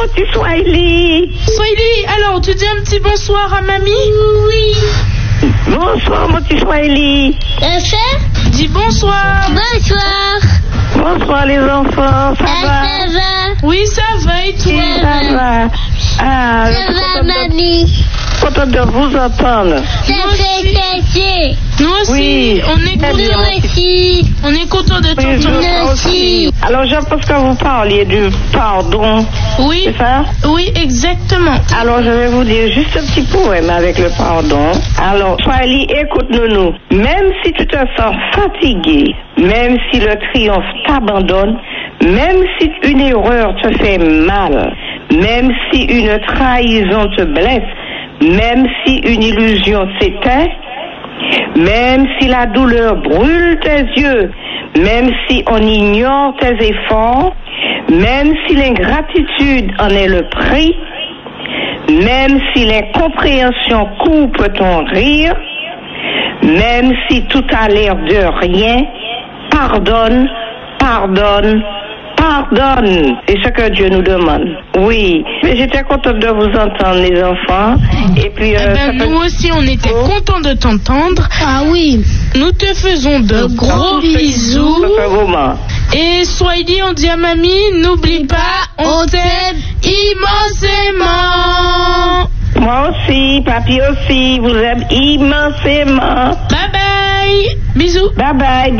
mon petit Swahili. Swahili, alors tu dis un petit bonsoir à mamie? Oui. Bonsoir, mon petit Swahili. Dis bonsoir. Bonsoir. Bonsoir, les enfants. Ça va? Ça va? Oui, ça va et toi? Ça va. Ah, Ça va, mamie? Content de vous entendre. Ça fait plaisir. Nous aussi, Oui. on est Très bien. content. Nous aussi. On est content de Oui, t'entendre. je aussi. Alors, je pense que vous parliez du pardon. Oui, C'est ça? oui, exactement. Alors, je vais vous dire juste un petit poème avec le pardon. Alors, Swahili, écoute-nous. Même si tu te sens fatigué, même si le triomphe t'abandonne, même si une erreur te fait mal, même si une trahison te blesse, même si une illusion s'éteint, même si la douleur brûle tes yeux, même si on ignore tes efforts, même si l'ingratitude en est le prix, même si l'incompréhension coupe ton rire, même si tout a l'air de rien, pardonne, pardonne, pardonne. C'est ce que Dieu nous demande. Oui, mais j'étais contente de vous entendre, les enfants. Et puis, Nous aussi, on était contents de t'entendre. Ah oui. Nous te faisons de gros bisous. Et Swahili, on dit à mamie, n'oublie pas, on t'aime immensément. Moi aussi, papy aussi, vous aime immensément. Bye bye. Bisous. Bye bye.